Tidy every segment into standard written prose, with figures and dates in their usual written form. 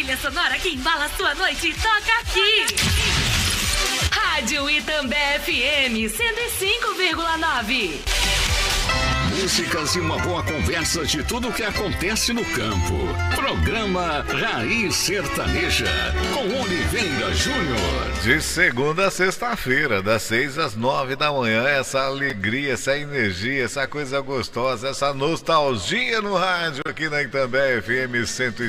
trilha sonora que embala a sua noite toca aqui. Rádio Itambé FM 105,9. Músicas e uma boa conversa de tudo o que acontece no campo. Programa Raiz Sertaneja, com Oliveira Júnior. De segunda a sexta-feira, das 6 às 9 da manhã, essa alegria, essa energia, essa coisa gostosa, essa nostalgia no rádio aqui na Itambé FM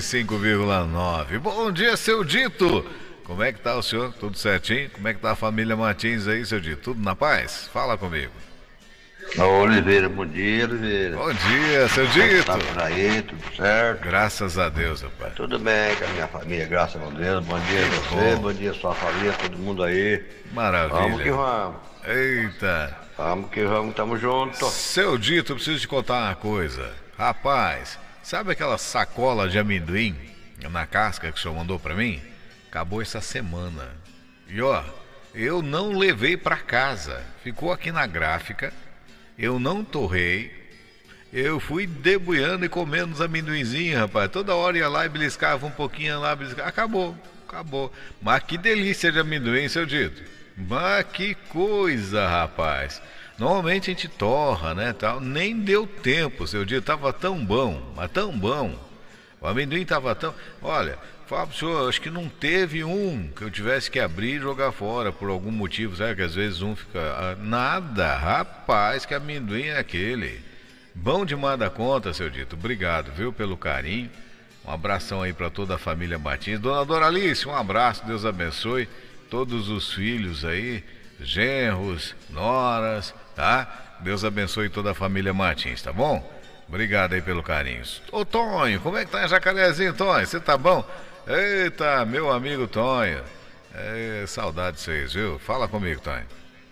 105,9. Bom dia, seu Dito. Como é que tá o senhor? Tudo certinho? Como é que tá a família Martins aí, seu Dito? Tudo na paz? Fala comigo. Ô Oliveira, bom dia, Oliveira. Bom dia, seu Dito. Tá por aí, tudo certo? Graças a Deus, rapaz. Tudo bem com a minha família, graças a Deus. Bom dia a você, bom dia a sua família, todo mundo aí. Maravilha. Vamos que vamos. Eita. Vamos que vamos, tamo junto. Seu Dito, eu preciso te contar uma coisa. Rapaz, sabe aquela sacola de amendoim na casca que o senhor mandou pra mim? Acabou essa semana. E ó, eu não levei pra casa. Ficou aqui na gráfica. Eu não torrei, eu fui debulhando e comendo os amendoinzinhos, rapaz. Toda hora ia lá e beliscava um pouquinho lá, beliscava. Acabou. Mas que delícia de amendoim, seu Dito. Mas que coisa, rapaz. Normalmente a gente torra, né, tal. Nem deu tempo, seu Dito. Tava tão bom, mas tão bom. O amendoim tava tão... Olha, fala pro senhor, acho que não teve um que eu tivesse que abrir e jogar fora por algum motivo, sabe? Que às vezes um fica... Nada, rapaz, que amendoim é aquele. Bom demais da conta, seu Dito. Obrigado, viu, pelo carinho. Um abração aí para toda a família Martins. Dona Doralice, um abraço, Deus abençoe todos os filhos aí, genros, noras, tá? Deus abençoe toda a família Martins, tá bom? Obrigado aí pelo carinho. Ô Tonho, como é que tá em Jacarezinho, Tonho? Você tá bom? Eita, meu amigo Tonho. Saudade de vocês, viu? Fala comigo, Tonho.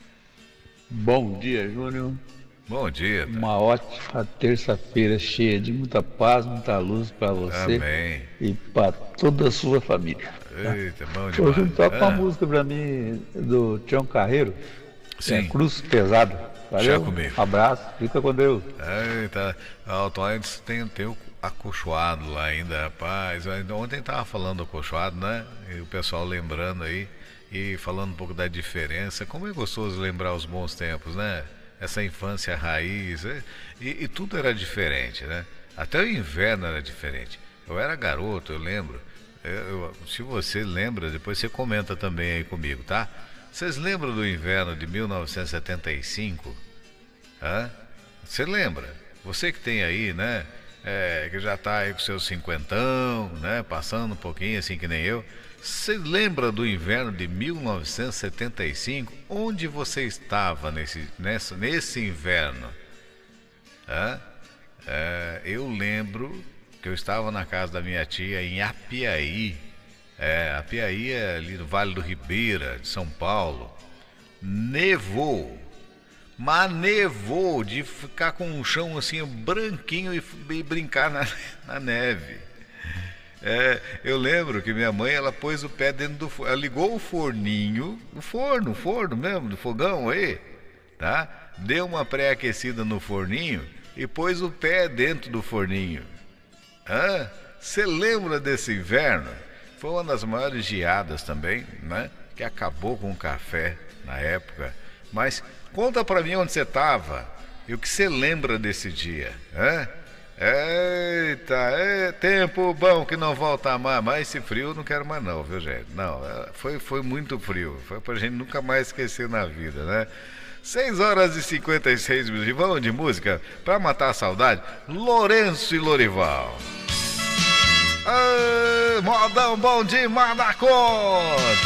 Bom dia, Júnior. Bom dia. Tonho. Uma ótima terça-feira cheia de muita paz, muita luz para você. Amém. E para toda a sua família. Eita, bom demais. Hoje toca uma música para mim do Tião Carreiro. Sim. Cruz Pesada. Valeu, comigo. Abraço, fica com Deus. Eita, o Tonho tem o acolchoado lá ainda, rapaz. Ontem tava falando do acolchoado, né? E o pessoal lembrando aí e falando um pouco da diferença. Como é gostoso lembrar os bons tempos, né? Essa infância raiz, e tudo era diferente, né? Até o inverno era diferente. Eu era garoto, eu lembro. Se você lembra, depois você comenta também aí comigo, tá? Vocês lembram do inverno de 1975? Você lembra? Você que tem aí, né? Que já tá aí com seus cinquentão, né? Passando um pouquinho assim que nem eu. Você lembra do inverno de 1975? Onde você estava nesse inverno? Eu lembro que eu estava na casa da minha tia em Apiaí. Apiaí é ali no Vale do Ribeira, de São Paulo. Nevou, mas nevou de ficar com um chão assim branquinho e brincar na neve. Eu lembro que minha mãe, ela pôs o pé dentro do forno, ela ligou o forninho, o forno mesmo, do fogão aí, tá? Deu uma pré-aquecida no forninho e pôs o pé dentro do forninho. Você lembra desse inverno? Foi uma das maiores geadas também, né? Que acabou com o café na época. Mas conta pra mim onde você estava e o que você lembra desse dia, Eita, tempo bom que não volta mais. Mas esse frio eu não quero mais não, viu, gente? Não, foi muito frio. Foi pra gente nunca mais esquecer na vida, né? 6 horas e 56 minutos. Vamos de música pra matar a saudade. Lourenço e Lorival. Modão bom demais da conta.